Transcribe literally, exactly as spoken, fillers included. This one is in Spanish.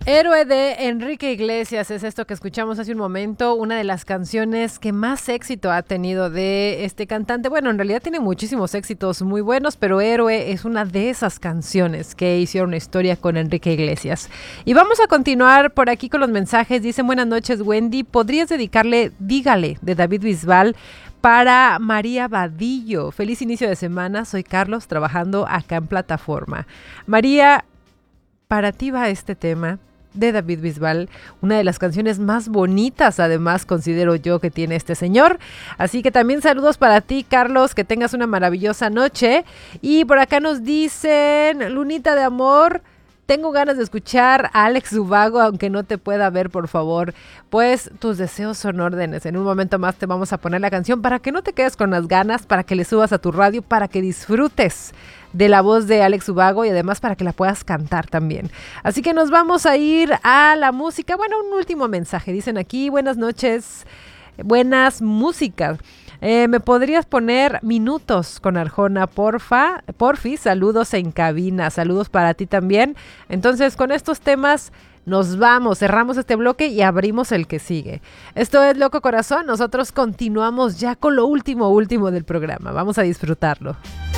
Héroe de Enrique Iglesias es esto que escuchamos hace un momento, una de las canciones que más éxito ha tenido de este cantante. Bueno, en realidad tiene muchísimos éxitos muy buenos, pero Héroe es una de esas canciones que hicieron una historia con Enrique Iglesias. Y vamos a continuar por aquí con los mensajes. Dicen: buenas noches, Wendy, ¿podrías dedicarle Dígale de David Bisbal para María Vadillo? Feliz inicio de semana, soy Carlos, trabajando acá en Plataforma. María, para ti va este tema de David Bisbal, una de las canciones más bonitas, además, considero yo, que tiene este señor. Así que también saludos para ti, Carlos, que tengas una maravillosa noche. Y por acá nos dicen: Lunita de amor, tengo ganas de escuchar a Alex Ubago, aunque no te pueda ver, por favor. Pues tus deseos son órdenes. En un momento más te vamos a poner la canción para que no te quedes con las ganas, para que le subas a tu radio, para que disfrutes de la voz de Alex Ubago y además para que la puedas cantar también. Así que nos vamos a ir a la música. Bueno, un último mensaje. Dicen aquí: buenas noches, buenas músicas. Eh, ¿Me podrías poner Minutos con Arjona, porfa? Porfi, saludos en cabina, saludos para ti también. Entonces, con estos temas nos vamos, cerramos este bloque y abrimos el que sigue. Esto es Loco Corazón, nosotros continuamos ya con lo último, último del programa. Vamos a disfrutarlo.